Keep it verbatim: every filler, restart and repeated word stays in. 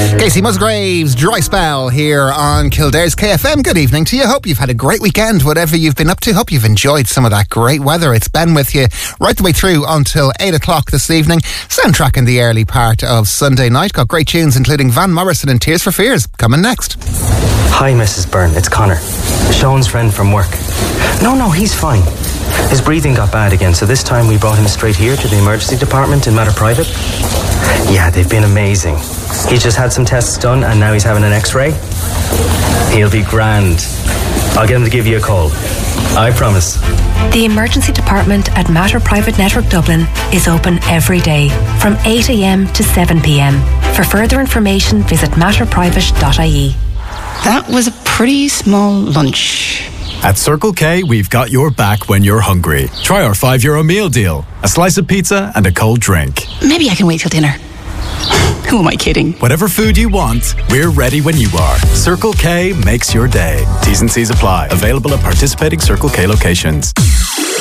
Casey Musgraves, Dry Spell here on Kildare's K F M. Good evening to you. Hope you've had a great weekend, whatever you've been up to. Hope you've enjoyed some of that great weather. It's been with you right the way through until eight o'clock this evening. Soundtrack in the early part of Sunday night. Got great tunes including Van Morrison and Tears for Fears coming next. Hi, Missus Byrne. It's Connor, Sean's friend from work. No, no, he's fine. His breathing got bad again, so this time we brought him straight here to the emergency department in Matter Private. Yeah, they've been amazing. He just had some tests done and now he's having an x-ray. He'll be grand. I'll get him to give you a call. I promise. The emergency department at Matter Private Network Dublin is open every day from eight a.m. to seven p.m. For further information, visit matter private dot I E. That was a pretty small lunch. At Circle K, we've got your back when you're hungry. Try our five euro meal deal. A slice of pizza and a cold drink. Maybe I can wait till dinner. Who am I kidding? Whatever food you want, we're ready when you are. Circle K makes your day. T's and C's apply. Available at participating Circle K locations.